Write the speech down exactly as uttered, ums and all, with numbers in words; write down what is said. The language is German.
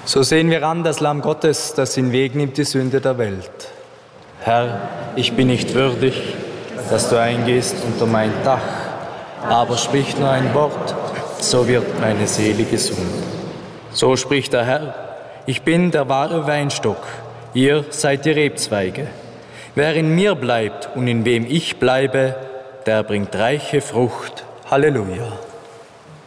So sehen wir an das Lamm Gottes, das hinwegnimmt die Sünde der Welt. Herr, ich bin nicht würdig, dass du eingehst unter mein Dach, aber sprich nur ein Wort, so wird meine Seele gesund. So spricht der Herr: Ich bin der wahre Weinstock, ihr seid die Rebzweige. Wer in mir bleibt und in wem ich bleibe, der bringt reiche Frucht. Halleluja.